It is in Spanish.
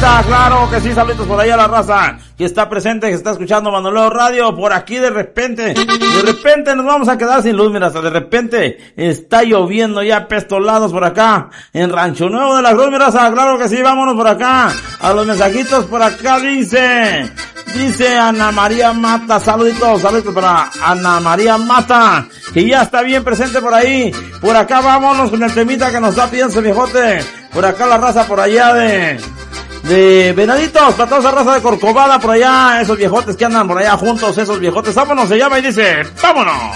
Bonita, claro que sí, saludos por ahí a la raza que está presente, que está escuchando Bandolero Radio. Por aquí de repente nos vamos a quedar sin luz, mira, hasta de repente está lloviendo ya pestolados por acá en Rancho Nuevo de la Cruz, mira, claro que sí, vámonos por acá a los mensajitos. Por acá dice Ana María Mata, saluditos para Ana María Mata, que ya está bien presente por ahí. Por acá vámonos con el temita que nos está pidiendo ese viejote. Por acá la raza por allá de Venaditos, para toda esa raza de Corcovada por allá, esos viejotes que andan por allá juntos, esos viejotes. Vámonos, se llama y dice, vámonos.